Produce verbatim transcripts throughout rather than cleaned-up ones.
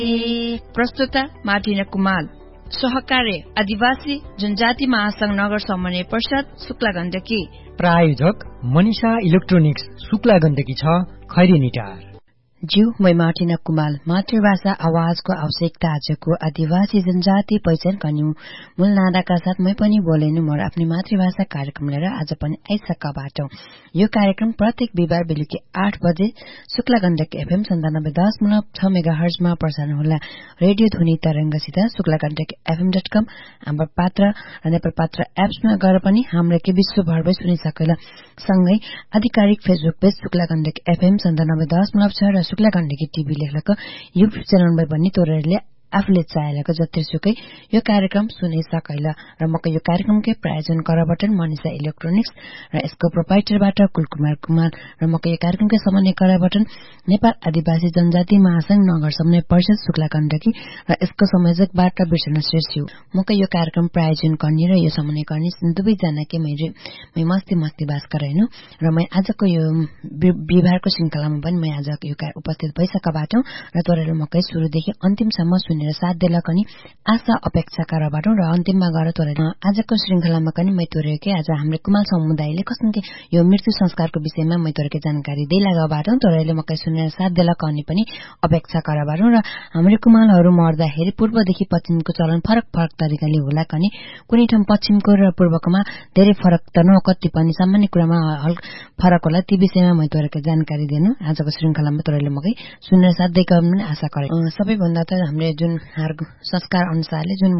प्रस्तुता मार्टिना कुमाल, सहकार्य आदिवासी जनजाति महासंघ नगर समन्वय परिषद शुक्ला गण्डकी, प्रायोजक मनिषा इलेक्ट्रोनिक्स शुक्ला गण्डकी छ खैरेनीटार। ज्यू मै मार्टिना कुमाल, मातृभाषा आवाजको आवश्यकता आजको आदिवासी जनजाति पहिचान गर्नु मूल नादाका साथ मै पनि बोलेनु मोर आफ्नो मातृभाषा कार्यक्रम लिएर आज पनि आइसक्का बाटो। यो कार्यक्रम प्रत्येक बिहिबार बेलुकी आठ बजे शुक्ला गण्डकी एफएम सन्तानब्बे दशमलव छ मेगा हर्जमा प्रसारण होला। रेडियो ध्वनि तरंगसित शुक्ला गण्डकी एफएम डट कम हाम्रो पात्र र नेपाल पात्र एप्समा गएर पनि हाम्रो के विश्वभरमै सुनिसकेला। सँगै आधिकारिक Facebook page Shukla Gandaki FM सन्तानब्बे दशमलव छ र शुक्ला गण्डकी टिभी लेख्नको युट्युब च्यानलमा पनि तोरेरले आफूले चाहेको जतिसुकै यो कार्यक्रम सुनि सकैला। र मको यो कार्यक्रमकै प्रायोजन करबटन मनिषा इलेक्ट्रोनिक्स र यसको प्रोपाइटरबाट कुलकुमार कुमार र मको यो कार्यक्रमकै समन्वय करबटन नेपाल आदिवासी जनजाति महासंघ नगर समन्वय परिषद शुक्ला गण्डकी र यसको संयोजकबाट बिर्सन श्रेष्ठ। मको यो कार्यक्रम प्रायोजन गर्ने र यो समन्वय गर्ने दुवैजना के मैले मै मस्ती मस्ती बास गरेनु र मै आजको यो बिहिबारको श्रृंखलामा पनि मै आज यो उपस्थित भइसका बाटो र तोरेर मकै सुरुदेखि अन्तिमसम्म सुनि साथ देला कनी आशा अपेक्षा करबाटौं र अन्तिममा गएर तोरे आजको श्रृंखलामा कनी मै तोरेके आज हाम्रो कुमाल समुदायले कसनके यो मृत्यु संस्कारको विषयमा मै तोरेके जानकारी देला बाटौं तोरेले मकै सुनेर साथ देला कनी पनि अपेक्षा करबाटौं र हाम्रो कुमालहरु मर्दाखेरि पूर्वदेखि पश्चिमको चलन फरक फरक तरिकाले होला कनी कुनै ठाउँ पश्चिमको र पूर्वकोमा धेरै फरक त न कति पनि सामान्य कुरामा हल फरक होला ती विषयमा मै तोरेके जानकारी दिनु आजको श्रृंखलामा तोरेले मकै सुनेर साथ देका पनि आशा गरे। सबैभन्दा त हामीले जुन संस्कार अनुसारले जुन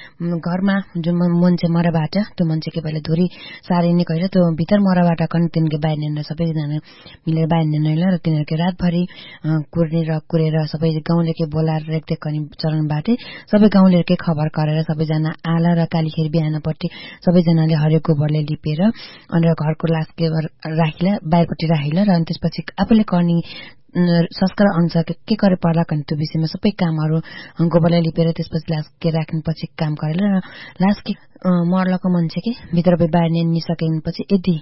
घरमा जुन मान्छे मरबाट त्यो मान्छेको पहिले धुरी सारिने कहिले त्यो भित्र मरबाट कन तिनके बाहिर निन्न सबैजना मिलेर बाहिर निन्न र तिनीहरुको रातभरि कुर्ने र कुरेर सबै गाउँलेकै बोलाएर रेखदेख गर्ने चरणबाटै सबै गाउँलेकै खबर गरेर सबैजना आला र कालीखेर बिहानपट्टि सबैजनाले हरियो गोबरले लिपेर अनि घरको लासके राखिला बाहिरपट्टि राखिला र अनि त्यसपछि आफूले गर्ने संस्कार अनुसार के करे पर्ला कनि त्यो विषयमा सबै कामहरु गोबरले लिपेर त्यसपछि लासके राख्नेपछि काम गरेर र लासके मर्लको मान्छे के भित्र बाहिर निस्किएपछि यदि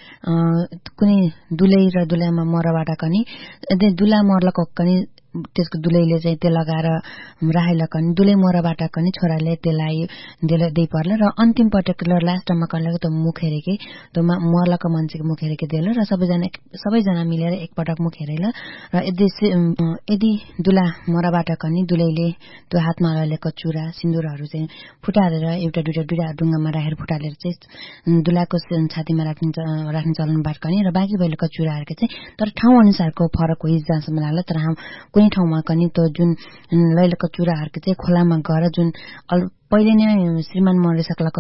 कुनै दुलै र दुलामा मरबाट कनि यदि दुला मर्लको कनि त्यसको दुलैले चाहिँ त्यो लगाएर राखेला कनि दुलै मरबाट कनि छोराले त्यसलाई देले दे पर्ला र अन्तिम पटक लास्टमा कनिले त मुख हेरेकै त्यो मर्लको मान्छेको मुख हेरेकै देला र सबैजना सबैजना मिलेर एकपटक मुख हेरेला र यदि यदि दुला मरबाट कनि दुलैले त्यो हातमा ललेको चुरा सिन्दुरहरु चाहिँ फुटारेर एउटा दुईटा दुईटा ढुङ्गामा राखेर फुटालेर चाहिँ दुलाको छातीमा राख्ने राख्ने चलन बाट कनि र बाँकी भएका चुराहरुको चाहिँ तर ठाउँ अनुसारको फरक हो जहाँसम्म लाग्ला तर कुनै ठाउँमा कनि त्यो जुन लैलको चुराहरुको चाहिँ खोलामा गएर जुन पहिले नै श्रीमान मरिसक्लाको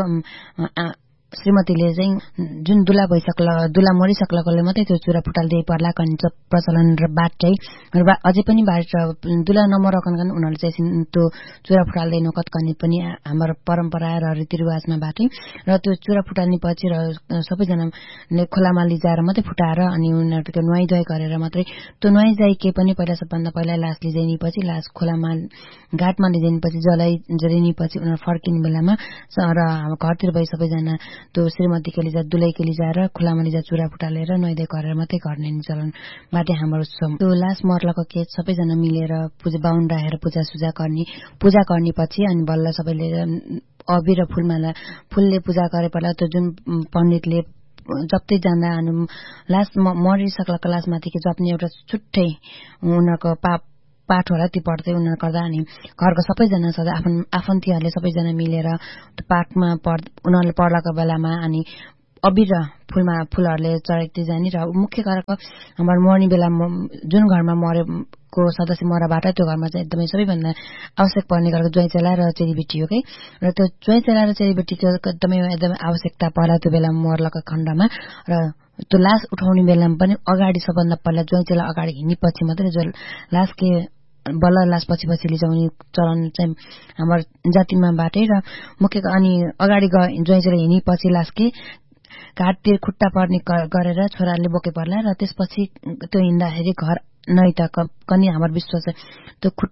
श्रीमतीले चाहिँ जुन दुला भइसक्ला दुला मरिसक्लाकोले मात्रै त्यो चुरा फुटाल दिए पर्ला कनि प्रचलन र बाट चाहिँ र अझै पनि बाट दुला नमरकन कन उनीहरुले चाहिँ त्यो चुरा फुटाल दिनु कत कनि पनि हाम्रो परम्परा र रीतिरिवाजमा बाटै र त्यो चुरा फुटाल्ने पछि र सबैजनाले खोलामा लिजाएर मात्रै फुटाएर अनि उनीहरुको नुहाइ धुवाइ गरेर मात्रै त्यो नुहाइ जाइ के पनि पहिला सबभन्दा पहिला लास लिजाइने पछि लास खोलामा घाटमा लिजाइने पछि जलाइ जरिने पछि उनीहरु फर्किने बेलामा र हाम्रो घरतिर भई सबैजना त्यो श्रीमतीको लिजा दुलैको लिजाएर खोलामा लिजा चुरा फुटालेर नुहाइधुवाइ गरेर मात्रै गर्ने चलन बाटे हाम्रो त्यो लास मर्लको के सबैजना मिलेर पूजा बाहुन राखेर पूजा सुजा गर्ने पूजा गर्ने पछि अनि बल्ल सबैले अबिर र फूलमाला फूलले पूजा गरे पर्ला त्यो जुन पण्डितले जप्दै जाँदा अनि लास मरिसक्लाको लासमाथिको जप्ने एउटा छुट्टै उनीहरुको पाप पाठ होला ती पढ्दै उनीहरु गर्दा अनि घरको सबैजना सदा आफ्नो आफन्तीहरुले सबैजना मिलेर त्यो पाठमा पढ उनीहरुले पढ्लाको बेलामा अनि अबिर फूलमा फूलहरुले चढाइदै जाने र मुख्य कारक हाम्रो मर्ने बेला जुन घरमा मरेको सदस्य मरबाट त्यो घरमा चाहिँ एकदमै सबैभन्दा आवश्यक पर्ने गरेको ज्वाइँचेला र चेलीबेटी हो के र त्यो ज्वाइँचेला र चेलीबेटीको एकदमै एकदमै आवश्यकता पर्ला त्यो बेला मर्लको खण्डमा र त्यो लास उठाउने बेलामा पनि अगाडि सबभन्दा पहिला ज्वाइँचेला अगाडि हिँड्नेपछि मात्रै जो लास के बल्ल लास पछि पछि लिजाउने चलन चाहिँ हाम्रो जातिमा बाटै र मुख्य अनि अगाडि ज्वाइँचेला हिँड्नेपछि लास के घाटतिर खुट्टा पर्ने गरेर छोराले बोके पर्ला र त्यसपछि त्यो हिँड्दाखेरि घर नै त कनि हाम्रो विश्वास त्यो खुट्टा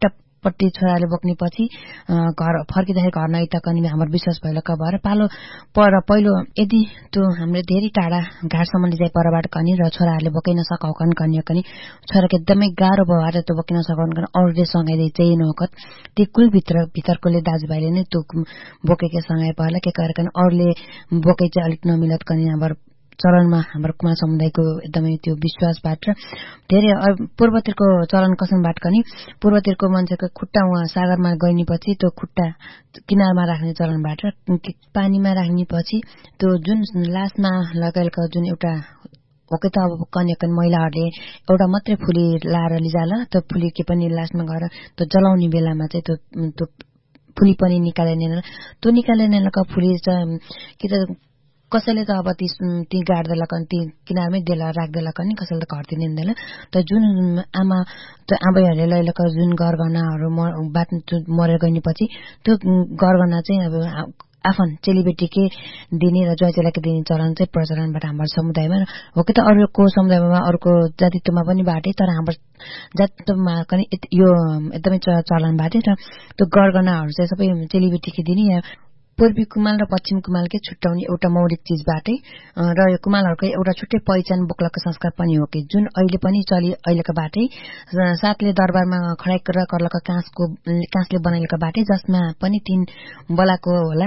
पट्टि छोराले बोक्नेपछि घर फर्किँदाखेरि घर नआइतकनि हाम्रो विश्वास भइलका भएर पालो पर पहिलो यदि त्यो हामीले धेरै टाढा घाटसम्म लिजाइ परबाट कनि र छोराहरूले बोकिन सकाउकन कन्या कनि छोराको एकदमै गाह्रो भएर त्यो बोकिन सकाउन कन अरूले सँगाइदिए चाहिँ नहोकत ती कुल भित्र भित्रकोले दाजुभाइले नै त्यो बोकेकै सँगाइ पर्ला के गरेर अरूले बोके चाहिँ अलिक नमिलत कनि हाम्रो चलनमा हाम्रो कुमार समुदायको एकदमै त्यो विश्वासबाट धेरै पूर्वतिरको चलन कसमबाट कनि पूर्वतिरको मान्छेको खुट्टा उहाँ सागरमा गइनेपछि त्यो खुट्टा किनारमा राख्ने चलनबाट पानीमा राख्नेपछि त्यो जुन लासमा लगाएका जुन एउटा ओके त अब कन्याकन महिलाहरूले एउटा मात्रै फुली लाएर लिजाला त्यो फुली के पनि लास्टमा गएर त्यो जलाउने बेलामा चाहिँ त्यो त्यो फुली पनि निकालेन त्यो निकालेनका फुली चाहिँ कि त कसैले त अब ती ती गाड्देला कन ती किनारमै देला राख्देला कनि कसैले त घरतिर निन्दैन त जुन आमा त्यो आबैहरूले लैलका जुन गरगहनाहरू बात मरेर गएपछि त्यो गरगहना चाहिँ अब आफन चेलीबेटीकै दिने र ज्वाइँचेलीकै दिने चलन चाहिँ प्रचलनबाट हाम्रो समुदायमा हो कि त अरूको समुदायमा अरूको जातित्वमा पनि बाटे तर हाम्रो जातित्वमा पनि यो एकदमै चलन बाटे र त्यो गरगहनाहरू चाहिँ सबै चेलीबेटीकै दिने या पूर्वी कुमाल र पश्चिम कुमालकै छुट्याउने एउटा मौलिक चीजबाटै र यो कुमालहरूको एउटा छुट्टै पहिचान बोक्लको संस्कार पनि हो कि जुन अहिले पनि चलि अहिलेको बाटै साथले दरबारमा खडाइक र कर्लका काँसको काँसले बनाइलका बाटै जसमा पनि तीन बलाको होला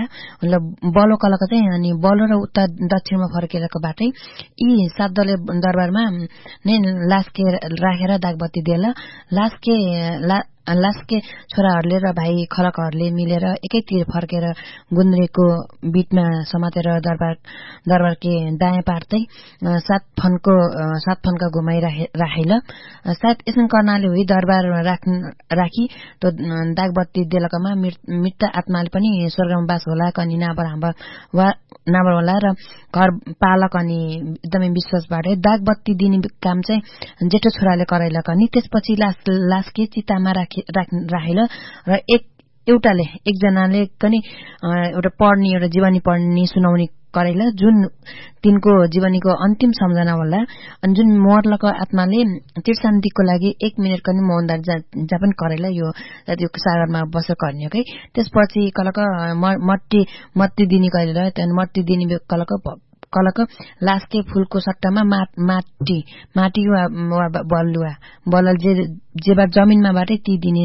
बलो कलको चाहिँ अनि बलो र उत्तर दक्षिणमा फर्केरको बाटै यी सात दले दरबारमा नै लास्के राखेर दागबत्ती दिएला लास्के ला लास्के छोराहरूले र भाइ खलकहरूले मिलेर एकैतिर फर्केर गुन्द्रेको बीचमा समातेर दरबार दरबारकै दायाँ पार्दै सात फनको सात फनका घुमाइ राखेल सायद यसो कर्णाले हुई दरबार राखी त्यो दागबत्ती देलकामा मृत आत्माले पनि स्वर्गमा बास होला कनि नाबर हाम्रो वा नाबर होला र घर पालक अनि एकदमै विश्वासबाट दागबत्ती दिने काम चाहिँ जेठो छोराले कराइला कनि त्यसपछि लास लासके चितामा राखी राखेल र एक एउटाले एकजनाले पनि एउटा पढ्ने एउटा जीवनी पढ्ने सुनाउने गरेला जुन तिनको जीवनीको अन्तिम सम्झना होला अनि जुन मर्लको आत्माले तीर्थशान्तिको लागि एक मिनट पनि मौनदार जापन गरेला यो यो सागरमा बसेर गर्नेकै त्यसपछि कलक मट्टी मट्टी दिने गरेला त्यहाँ मट्टी दिने कलक कलक लास्के फूलको सट्टामा माटी माटी वा बलुवा बलल जे जेबाट जमिनमा बाटै ती दिने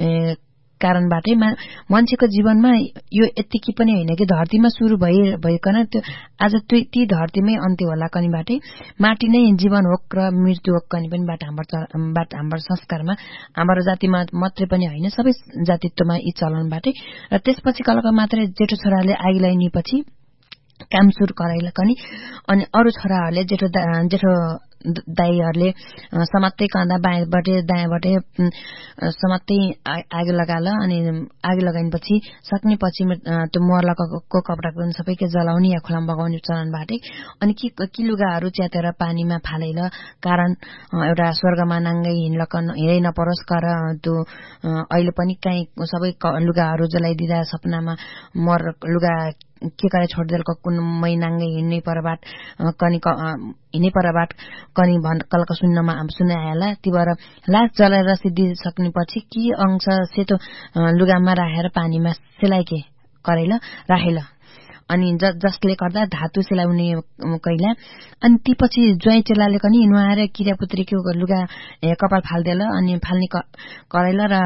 कारणबाटै मान्छेको जीवनमा यो यतिकै पनि होइन कि धरतीमा सुरु भइ भइकन त्यो आज ती धरतीमै अन्त्य होला कनिबाटै माटी नै जीवन हो र मृत्यु हो कनि पनि बाट हाम्रो बाट हाम्रो संस्कारमा हाम्रो जातिमा मात्रै पनि होइन सबै जातित्वमा यी चलनबाटै र त्यसपछि कलका मात्रै जेठो छोराले आगि लगाइनेपछि काम सुरु गराइला कनि अनि अरू छोराहरूले जेठो जेठो दाईहरूले समात्तै काँदा बायाँबाटै दायाँबाटै समात्तै आगो लगाला अनि आगो लगाइपछि सक्नेपछि त्यो मर्लाको कपडाको सबैकै जलाउने या खोलामा बगाउने चलनबाटै अनि के कि लुगाहरू च्यातेर पानीमा फालेर कारण एउटा स्वर्गमा नाङ्गै हिँड्लकन हिँडै नपरोस् कर त्यो अहिले पनि काहीँ सबै लुगाहरू जलाइदिँदा सपनामा मर लुगा के करे छोड्देलको कुन महिनाङ्गै हिँड्नै परबाट कनि हिँड्नै परबाट कनि भन् कलका सुन्नमा सुन्न आएला तीबाट लास जलाएर सिद्धिसक्नेपछि कि अंश सेतो लुगामा राखेर पानीमा सेलाइके करेल राखेल अनि जसले गर्दा धातु सेलाउने कैला अनि ती पछि ज्वाइँ चेलाले पनि नुहाएर किरापुत्रीको लुगा कपाल फाल्देला अनि फाल्ने करेल र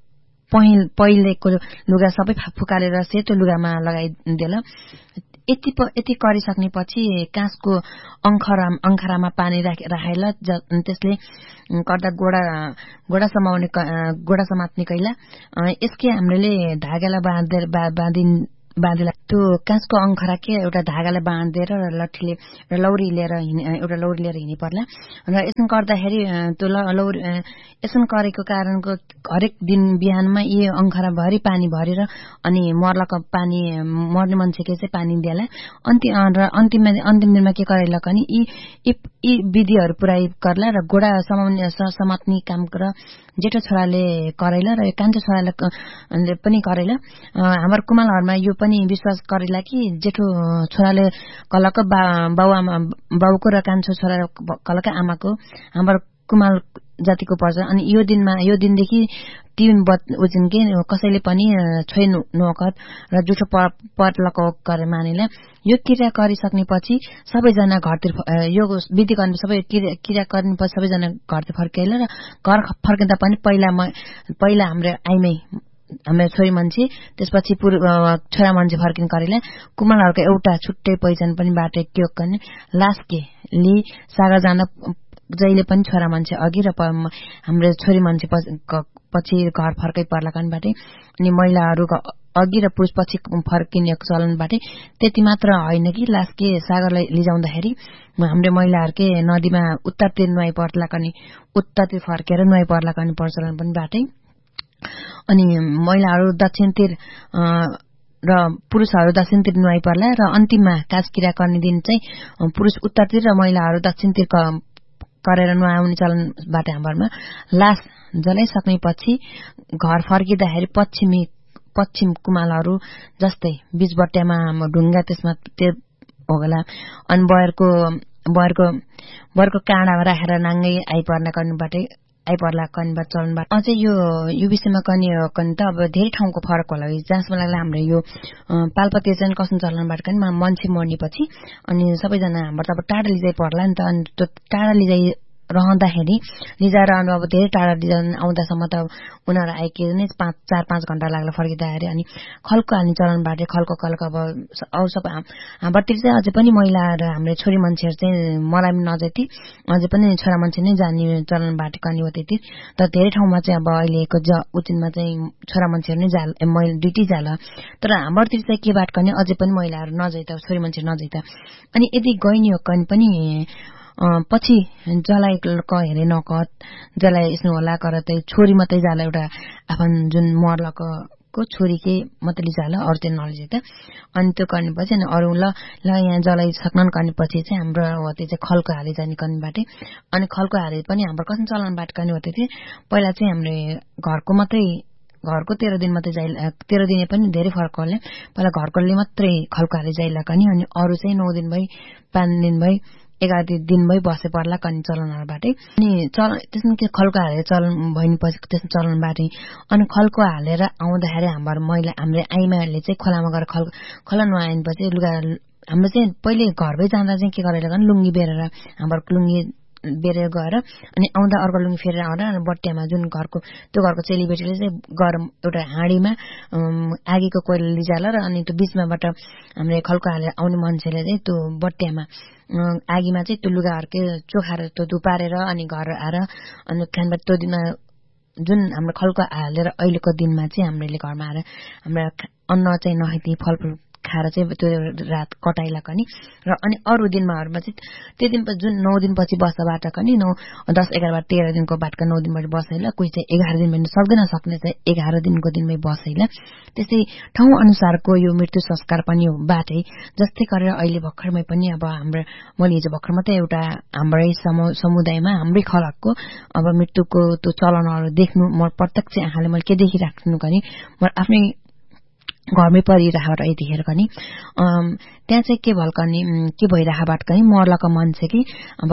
पहिलेको लुगा सबै फुकालेर सेतो लुगामा लगाइदेला यति यति गरिसक्नेपछि काँसको अंखरा अंखरामा पानी राखेर त्यसले गर्दा गोडा गोडा समाउने गोडा समात्ने कैला यसकै हामीले धागालाई बाँधेर बाँधिन बाँधेला त्यो काँसको अंखरा के एउटा धागालाई बाँधेर लट्ठीले एउटा लौरी लिएर एउटा लौरी लिएर हिँड्नु पर्ला र यसो गर्दाखेरि त्यो लौरी यसो गरेको कारणको हरेक दिन बिहानमा यी अंखरा भरि पानी भरेर अनि मर्लको पानी मर्ने मान्छेले चाहिँ पानी दिएला अन्तिम र अन्तिममा अन्तिम दिनमा के गरेला कनि यी यी विधिहरू पुराइ गर्ला र गोडा समाउने समात्ने काम र जेठो छोराले करेला र कान्छो छोराले पनि करेला हाम्रो कुमालहरुमा यो पनि विश्वास गरेला कि जेठो छोराले कलक बाउ आमा बाउको र कान्छो छोरा कलक आमाको हाम्रो कुमाल जतिको पर्छ। अनि यो दिनमा यो दिनदेखि तीन उजिन के कसैले पनि छोइ नोकत र जुठो पर्लको करे मानेला यो क्रिया गरिसक्नेपछि सबैजना घरतिर यो विधि गर्ने सबै क्रिया गर्नेपछि सबैजना घरतिर फर्केला र घर फर्किँदा पनि पहिला पहिला हाम्रो आइमै हाम्रो छोरी मान्छे त्यसपछि छोरा मान्छे फर्किन करेला कुमारहरूको एउटा छुट्टै पहिचान पनि बाटे के गर्ने लास्ट के लि सागा जाँदा जहिले पनि छोरा मान्छे अघि र हाम्रो छोरी मान्छे पछि घर फर्कै पर्ला कानबाटै अनि महिलाहरू अघि र पुरुष पछि फर्किने चलनबाटै त्यति मात्र होइन कि लास्ट के सागरलाई लिजाउँदाखेरि हाम्रो महिलाहरूकै नदीमा उत्तरतिर नुहाइ पर्ला कनि उत्तरतिर फर्केर नुहाइ पर्ला कनि प्रचलन पनि बाटै अनि महिलाहरू दक्षिणतिर र पुरुषहरू दक्षिणतिर नुहाइ पर्ला र अन्तिममा काजक्रिया गर्ने दिन चाहिँ पुरुष उत्तरतिर र महिलाहरू दक्षिणतिर गरेर नुहाउने चलनबाट हाम्रोमा लास जलाइसक्नेपछि घर फर्किँदाखेरि पश्चिमी पश्चिम कुमालहरू जस्तै बीचबट्टामा ढुङ्गा त्यसमा त्यो होगला अनि बयरको बयरको बयरको काँडामा राखेर नाङ्गै आइपर्न गर्नुबाटै आइपर्ला कनिबाट चलनबाट अझै यो यो विषयमा कनि कनि त अब धेरै ठाउँको फरक होला जहाँसम्म लाग्ला हाम्रो यो पाल्पातिर चाहिँ कस्तो चलनबाट कनि मान्छे मर्नेपछि अनि सबैजना हाम्रो त अब टाढा लिजाइ पर्ला नि त अनि त्यो टाढा लिजाइ रहँदाखेरि लिजाएर अब धेरै टाढा लिजाउन आउँदासम्म त उनीहरू आइके नै पाँच चार पाँच घण्टा लाग्ला फर्किँदाखेरि अनि खल्को हाल्ने चलनबाट खल्को खल्को अब अरू सब हाम्रोतिर चाहिँ अझै पनि महिला र हाम्रो छोरी मान्छेहरू चाहिँ मलाई पनि नजति अझै पनि छोरा मान्छे नै जाने चलनबाट कनि हो त्यति तर धेरै ठाउँमा चाहिँ अब अहिलेको ज उचिनमा चाहिँ छोरा मान्छेहरू नै जाल महिला ड्युटी जाला तर हाम्रोतिर चाहिँ के बाट कनि अझै पनि महिलाहरू नजैत छोरी मान्छे नजैत अनि यदि गइने हो कनि पनि पछि जलाई हेरे नकत जलाई यसो होला कर त छोरी मात्रै जाला एउटा आफन जुन मर्लको को छोरी के मात्रै जाला अरू चाहिँ नलिजे त अनि त्यो गर्नेपछि अनि अरू ल ल यहाँ जलाई सक्न गर्नेपछि चाहिँ हाम्रो हो त्यो चाहिँ खल्को हाले जाने गर्नेबाटै अनि खल्को हाले पनि हाम्रो कस्तो चलनबाट गर्ने हो त्यो पहिला चाहिँ हाम्रो घरको मात्रै घरको तेह्र दिन मात्रै जाइ तेह्र दिने पनि धेरै फरक होला पहिला घरकोले मात्रै खल्को हाले जाइला कनि अनि अरू चाहिँ नौ दिन भई पाँच दिन भई एघार दिन भई बसे पर्ला कनि चलनहरूबाटै अनि चलन त्यसमा के खल्को हालेर चलन भइनेपछि त्यसमा चलनबाटै अनि खल्को हालेर आउँदाखेरि हाम्रो महिला हाम्रो आइमाहरूले चाहिँ खोलामा गएर खल खोला नुहाएपछि लुगा हाम्रो चाहिँ पहिले घरमै जाँदा चाहिँ के गरेर गन लुङ्गी बेरेर हाम्रो लुङ्गी बेरेर गएर अनि आउँदा अर्को लुङ्गी फेरेर आउँदा अनि बट्ट्यामा जुन घरको त्यो घरको चेलीबेटीले चाहिँ गरम एउटा हाँडीमा आगीको कोइला लिजाला र अनि त्यो बीचमाबाट हामीले खल्को हालेर आउने मान्छेले चाहिँ त्यो बट्ट्यामा आगीमा चाहिँ त्यो लुगाहरूकै चोखाएर त्यो धुपारेर अनि घर आएर अनि खानबाट त्यो दिनमा जुन हाम्रो खल्को हालेर अहिलेको दिनमा चाहिँ हामीले घरमा आएर हाम्रो अन्न चाहिँ नखाइती फलफुल खाएर चाहिँ त्यो रात कटाइला कनि र अनि अरू दिनमाहरूमा चाहिँ त्यो दिन जुन नौ दिनपछि बस्दाबाट कनि नौ दस एघारबाट तेह्र दिनको बाटका नौ दिनबाट बसैला कोही चाहिँ एघार दिन पनि सक्दैन सक्ने चाहिँ एघार दिनको दिनमै बसैला त्यस्तै ठाउँ अनुसारको यो मृत्यु संस्कार पनि बाटै जस्तै गरेर अहिले भर्खरमै पनि अब हाम्रो मैले हिजो भर्खर मात्रै एउटा हाम्रै समुदायमा हाम्रै खलकको अब मृत्युको त्यो चलनहरू देख्नु म प्रत्यक्ष आँखाले मैले के देखिराख्नु कनि म आफ्नै घरमै परिरहेबाट यतिखेर पनि त्यहाँ चाहिँ के भल्कने के भइरहेबाट कनि मर्लाको मान्छे कि अब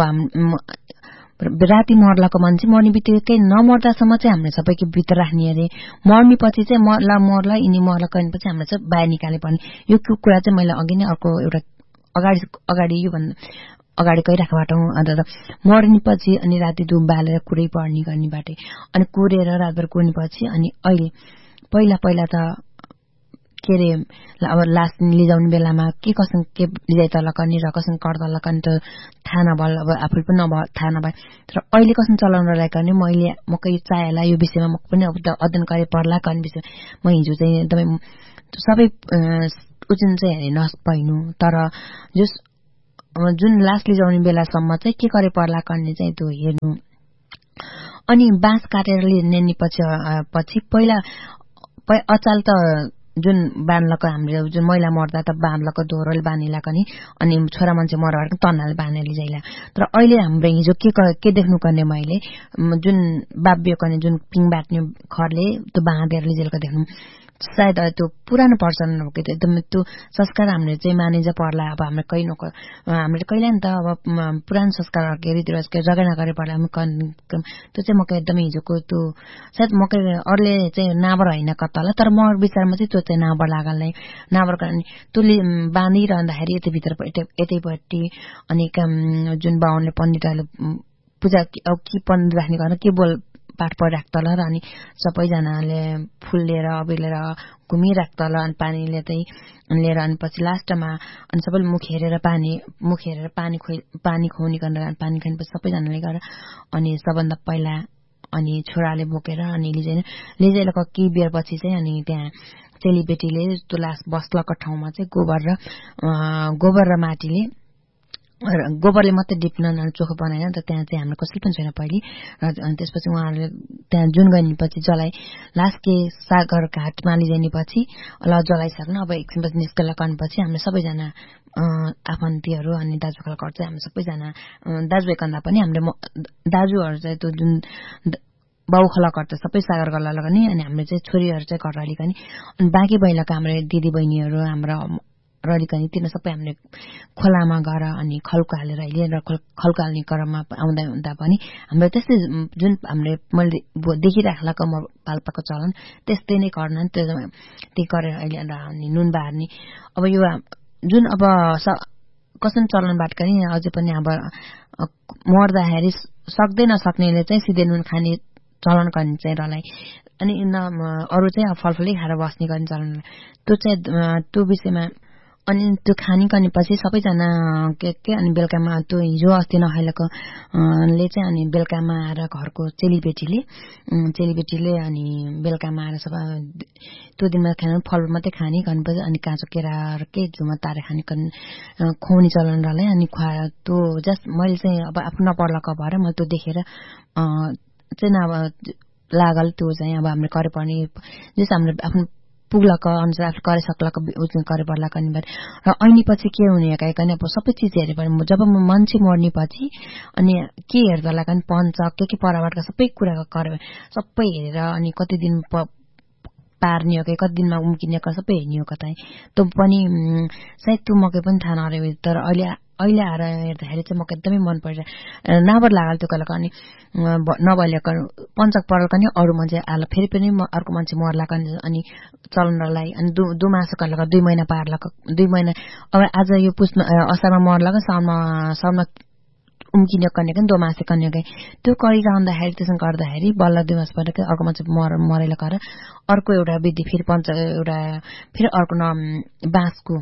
राति मर्लाको मान्छे मर्ने बित्तिकै नमर्दासम्म चाहिँ हामीले सबैको भित्र राख्ने अरे मर्ने पछि चाहिँ मर्ला मर्ला यिनी मर्ला कहिनेपछि हामीले चाहिँ बाहिर निकाले पनि यो कुरा चाहिँ मैले अघि नै अर्को एउटा अगाडि अगाडि यो भन्नु अगाडि गइराखेबाट अन्त मर्नेपछि अनि राति धुम बालेर कुरै पर्ने गर्ने बाटै अनि कुरेर रातभर कुर्नेपछि अनि अहिले पहिला पहिला त के अरे अब लास लिजाउने बेलामा के कसम के लिजाइ त लकनी र कसम कर्दा लकनी त थाहा नभए अब आफूले पनि नभए थाहा नभए तर अहिले कसम चलाउन रहेको नि मैले मकै चाहेला यो विषयमा म पनि अब अध्ययन गरे पर्ला कन् विषय म हिजो चाहिँ एकदमै सबै उचिन चाहिँ हेरे नपाइनु तर जस जुन लास लिजाउने बेलासम्म चाहिँ के गरे पर्ला कन्ने चाहिँ त्यो हेर्नु अनि बाँस काटेर लिने पछि पछि पहिला अचाल त जुन बाँध्लको हाम्रो जुन महिला मर्दा त बाँध्लको दोहोरोले बाँधिला कनि अनि छोरा मान्छे मर्दा तन्नाले बाँधेर लिजाइला तर अहिले हाम्रो हिजो के के देख्नु पर्ने मैले जुन बाब्य कने जुन पिङ बाट्ने खरले त्यो बाँधेर लिजेलको देख्नु सायद त्यो पुरानो पर्सन कि एकदम त्यो संस्कार हामीले चाहिँ मानिन्छ पर्ला अब हाम्रो कहीँ नको हामीले कहिले नि त अब पुरानो संस्कार के रीतिरिवाज जग्गा नगरे पर्ला त्यो चाहिँ मकै एकदमै हिजोको त्यो सायद मकै अरूले चाहिँ नाबर होइन कताला तर म विचारमा चाहिँ त्यो चाहिँ नाबर लागल नै नाबर अनि त्यसले बाँधिरहँदाखेरि यतैभित्र यतैपट्टि अनि जुन बाहुनले पण्डितहरूले पूजा अब के पण्डित राख्ने गर्न के बोल पाठ पढिराख् तल र अनि सबैजनाले फुल लिएर अबिर लिएर घुमिराख् तल अनि पानी लिँदै लिएर अनि पछि लास्टमा अनि सबैले मुख हेरेर पानी मुख हेरेर पानी खुइ पानी खुवाउने गरेर पानी खानेपछि सबैजनाले गरेर अनि सबभन्दा पहिला अनि छोराले बोकेर अनि लिजेन लिजेलको केही बेरपछि चाहिँ अनि त्यहाँ चेलीबेटीले त्यो लास्ट बस्लको ठाउँमा चाहिँ गोबर र गोबर र माटीले गोबरले मात्रै डिप्न चोखो बनाएन त त्यहाँ चाहिँ हाम्रो कसैले पनि छैन पहिले र अनि त्यसपछि उहाँहरूले त्यहाँ जुन गएपछि जलाइ लास्ट के सागर घाटमा लिजानेपछि ल जलाइसक्नु अब एकछिनपछि निस्केला कनपछि हामीले सबैजना आफन्तीहरू अनि दाजुखालको चाहिँ हामी सबैजना दाजु एकन्दा पनि हामीले दाजुहरू चाहिँ त्यो जुन बाउखला गर्छ सबै सागर गल्ला लगानी अनि हामीले चाहिँ छोरीहरू चाहिँ घर अलिकनी अनि बाँकी पहिलाको हाम्रो दिदी बहिनीहरू हाम्रो रलिकनी तिन सबै हामीले खोलामा गएर अनि खल्को हालेर लिएर खल्को हाल्ने क्रममा आउँदा हुँदा पनि हाम्रो त्यस्तै जुन हामीले मैले देखिराख्लाको म पाल्पाको चलन त्यस्तै नै गर्न त्यो त्यही गरेर अहिले अनि नुन बार्ने अब यो जुन अब कसम चलनबाट पनि अझै पनि अब मर्दाखेरि सक्दै नसक्नेले चाहिँ सिधै नुन खाने चलन गर्ने चाहिँ रलाई अनि अरू चाहिँ फलफुलै खाएर बस्ने गर्ने चलन त्यो चाहिँ त्यो विषयमा अनि त्यो खानी कनेपछि सबैजना के के अनि बेलुकामा त्यो हिजो अस्ति नखाइलाको ले चाहिँ अनि बेलुकामा आएर घरको चेलीबेटीले चेलीबेटीले अनि बेलुकामा आएर सब त्यो दिनमा खानु फल मात्रै खाने कनेपछि अनि काँचो केरा के झुमा तारे खाने खुवाउने चलन रहलै अनि खुवा त्यो जस्ट मैले चाहिँ अब आफ्नो नपर्लाको भएर मैले त्यो देखेर चाहिँ अब लागल त्यो चाहिँ अब हामीले करे पर्ने जस हामीले आफ्नो पुग्लाको अनुसार आफू करे सक्लाको करे पर्लाको अनिवार्य र ऐनी पछि के हुने कहीँ अब सबै चिज हेरे पनि जब म मान्छे मर्ने पछि अनि के हेर्दा पनि पञ्च के के पराबाटका सबै कुराको करे सबै हेरेर अनि कति दिन पार्ने हो कि कति दिनमा उम्किने सबै हेर्ने हो कतै त्यो पनि सायद त्यो मकै पनि थाहा नरह्यो तर अहिले अहिले आएर हेर्दाखेरि चाहिँ मकै एकदमै मन परिरहेको नाबर लागल त्यो कलाको अनि नभइलिएको पञ्चक परलका नि अरू मान्छे आएर फेरि पनि अर्को मान्छे मर्लाको अनि चलनलाई अनि दु दुमासो कलाको दुई महिना पार्लाको दुई महिना अब आज यो पुसमा असारमा मर्लाको साउनमा साउनमा उम्किने कन्याकै दोमासे कन्याकै त्यो गरिरहँदाखेरि त्यसो गर्दाखेरि बल्ल दुई मास परेर अर्को मान्छे मर मरेर गएर अर्को एउटा विधि फेरि पञ्च एउटा फेरि अर्को न बाँसको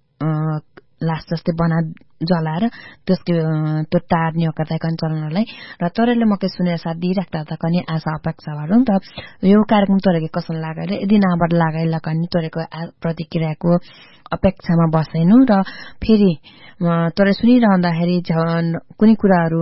लास्ट जस्तै बना जलाएर त्यसको त्यो टार्ने कतै कन चलनलाई र तोरेले मकै सुनेर साथ दिइराख्दा त कनि आशा अपेक्षा भरौँ त यो कार्यक्रम तोरेको कसन लागेर यदि नाबाट लागेला कनि तोरेको प्रतिक्रियाको अपेक्षामा बसेनु र फेरि तोरे सुनिरहँदाखेरि कुनै कुराहरू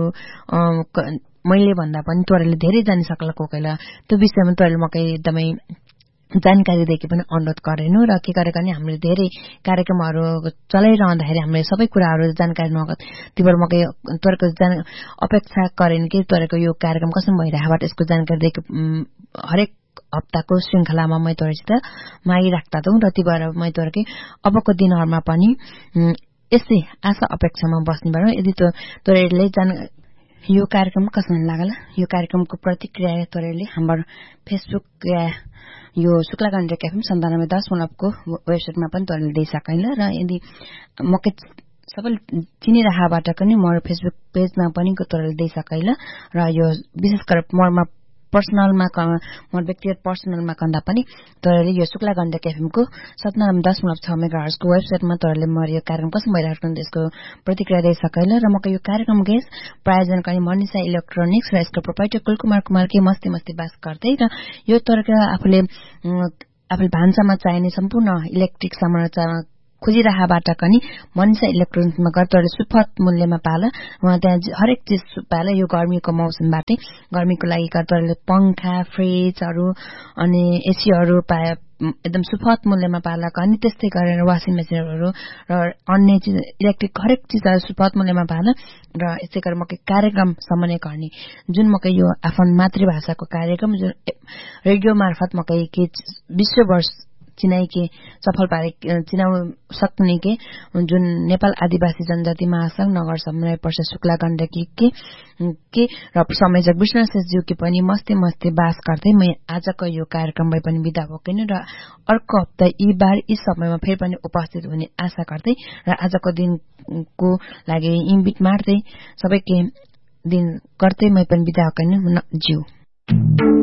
मैले भन्दा पनि तोरेले धेरै जानिसक्ला कोकैला त्यो विषयमा तोरेले मकै एकदमै जानकारी दिएकी पनि अनुरोध गरेनु र के गरेका नि हामीले धेरै कार्यक्रमहरू चलाइरहँदाखेरि हामीले सबै कुराहरू जानकारी नगत तिबर मकै तोरेको जान अपेक्षा गरेन कि तोरेको यो कार्यक्रम कसरी भइरहेबाट यसको जानकारी दिएको हरेक हप्ताको श्रृङ्खलामा मै तोरेसित मागिराख्दा त र तिबर मै तोरेकै अबको दिनहरूमा पनि यसै आशा अपेक्षामा बस्ने भएर यदि त्यो तोरेले जान यो कार्यक्रम कसरी लागला यो कार्यक्रमको प्रतिक्रिया तोरेले हाम्रो फेसबुक यो शुक्लागण्ड क्याफेम सन्तानब्बे दशमलवको वेबसाइटमा पनि तोरेले दिइसकैला र यदि मकै सबैले चिनिराखाबाट पनि म फेसबुक पेजमा पनि तोरेले दिइसकैला र यो विशेष गरेर ममा पर्सनलमा म व्यक्तिगत पर्सनलमा कन्दा पनि तोरेले यो शुक्लागण्ड क्याफेमको सन्तानब्बे दशमलव छ मेगाहर्जको वेबसाइटमा तोरेले म यो कार्यक्रम कसरी भइरहेको त्यसको प्रतिक्रिया दिइसकैला र मकै यो कार्यक्रम गेस प्रायोजन गर्ने मनिषा इलेक्ट्रोनिक्स र यसको प्रोपाइटर कुलकुमार कुमार के मस्ती मस्ती बास गर्दै र यो तोरेका आफूले आफूले भान्सामा चाहिने सम्पूर्ण इलेक्ट्रिक सामान खोजिराखाबाट पनि मनिषा इलेक्ट्रोनिक्समा गएर तोरे सुपथ मूल्यमा पाला उहाँ त्यहाँ हरेक चिज पाला यो गर्मीको मौसमबाटै गर्मीको लागि तोरेले पंखा फ्रिजहरू अनि एसीहरू पाए एकदम सुपथ मूल्यमा पालाको अनि त्यस्तै गरेर वासिङ मेसिनहरू र अन्य चिज इलेक्ट्रिक हरेक चिजहरू सुपथ मूल्यमा पाला र यसै गरी मकै कार्यक्रम समन्वय गर्ने जुन मकै यो आफ्नो मातृभाषाको कार्यक्रम जुन रेडियो मार्फत मकै के विश्वभर चिनाइ के सफल पारे चिनाउ सक्ने के जुन नेपाल आदिवासी जनजाति महासंघ नगर समन्वय परिषद शुक्ला गण्डकी के के र संयोजक विष्णु शेषज्यू के पनि मस्ते मस्ते बास गर्दै म आजको यो कार्यक्रमलाई पनि बिदा भएकिन र अर्को हप्ता यी बार यी समयमा फेरि पनि उपस्थित हुने आशा गर्दै र आजको दिनको लागि इन्भिट मार्दै सबैके दिन गर्दै म पनि बिदा भएकिन ज्यू